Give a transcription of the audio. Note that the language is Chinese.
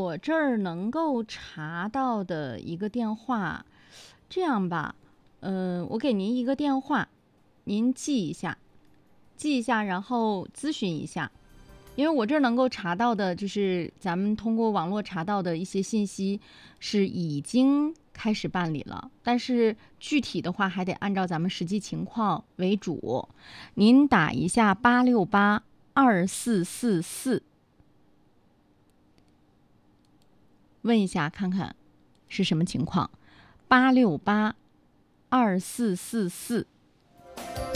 我这儿能够查到的一个电话，这样吧，我给您一个电话，您记一下，然后咨询一下。因为我这儿能够查到的，就是咱们通过网络查到的一些信息，是已经开始办理了，但是具体的话还得按照咱们实际情况为主。您打一下8682444，问一下看看是什么情况。8682444。